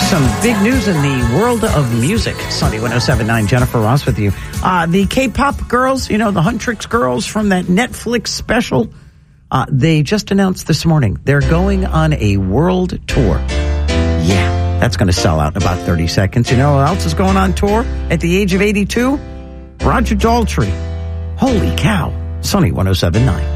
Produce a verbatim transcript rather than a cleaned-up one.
Some big news in the world of music. Sunday one oh seven point nine, Jennifer Ross with you. Uh, the K-pop girls, you know, the Huntrix girls from that Netflix special, uh, they just announced this morning they're going on a world tour. Yeah, that's going to sell out in about thirty seconds. You know who else is going on tour at the age of eighty-two? Roger Daltrey. Holy cow. Sunny one oh seven point nine.